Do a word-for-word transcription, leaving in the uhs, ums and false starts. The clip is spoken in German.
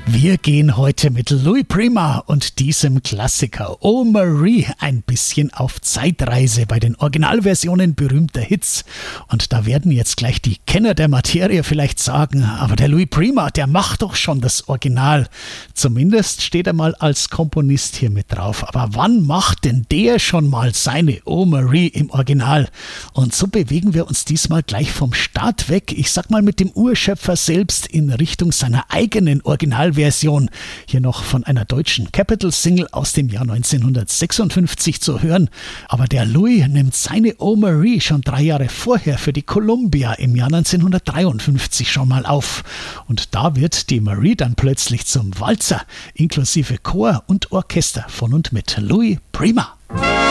Wir gehen heute mit Louis Prima und diesem Klassiker Oh Marie ein bisschen auf Zeitreise bei den Originalversionen berühmter Hits. Und da werden jetzt gleich die Kenner der Materie vielleicht sagen, aber der Louis Prima, der macht doch schon das Original. Zumindest steht er mal als Komponist hier mit drauf. Aber wann macht denn der schon mal seine Oh Marie im Original? Und so bewegen wir uns diesmal gleich vom Start weg, ich sag mal mit dem Urschöpfer selbst in Richtung seiner eigenen Originalversion. Version. Hier noch von einer deutschen Capital-Single aus dem Jahr neunzehnhundertsechsundfünfzig zu hören. Aber der Louis nimmt seine Oh Marie schon drei Jahre vorher für die Columbia im Jahr neunzehnhundertdreiundfünfzig schon mal auf. Und da wird die Marie dann plötzlich zum Walzer, inklusive Chor und Orchester von und mit Louis Prima.